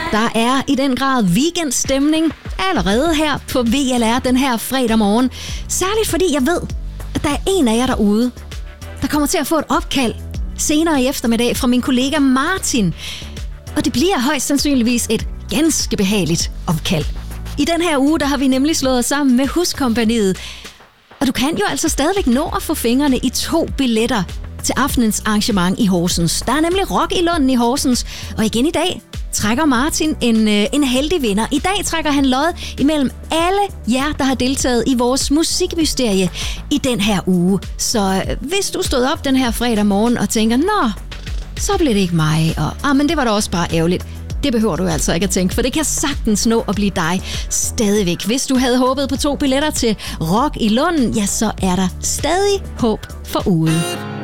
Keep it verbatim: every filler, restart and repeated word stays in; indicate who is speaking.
Speaker 1: Der er i den grad weekendstemning allerede her på V L R den her fredag morgen. Særligt fordi jeg ved, at der er en af jer derude, der kommer til at få et opkald senere i eftermiddag fra min kollega Martin. Og det bliver højst sandsynligvis et ganske behageligt opkald. I den her uge, der har vi nemlig slået os sammen med Huskompagniet. Og du kan jo altså stadigvæk nå at få fingrene i to billetter til aftenens arrangement i Horsens. Der er nemlig Rock i Lunden i Horsens, og igen i dag trækker Martin en, øh, en heldig vinder. I dag trækker han lod imellem alle jer, der har deltaget i vores musikmysterie i den her uge. Så øh, hvis du stod op den her fredag morgen og tænker, nå, så bliver det ikke mig, og ah, men det var da også bare ærgerligt. Det behøver du altså ikke at tænke, for det kan sagtens nå at blive dig stadigvæk. Hvis du havde håbet på to billetter til Rock i Lunden, ja, så er der stadig håb for ude.